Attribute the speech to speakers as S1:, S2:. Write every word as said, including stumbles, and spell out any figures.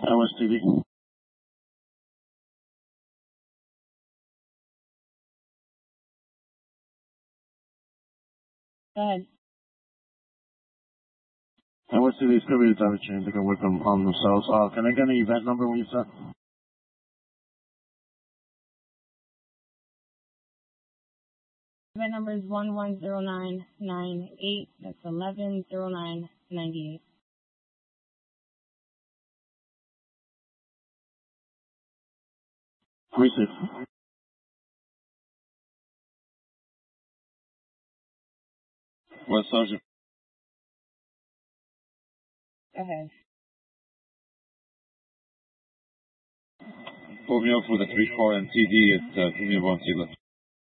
S1: L S T D.
S2: Go ahead.
S1: L S T D distributed damage chain. They can work on, on themselves. Uh, can I get an event number when you set?
S2: Event number is one one zero nine nine eight. That's eleven zero nine ninety eight.
S1: Receive. West Sergeant.
S2: Go ahead.
S1: Pull me up with a three four and T D at uh, Premium one Sealer.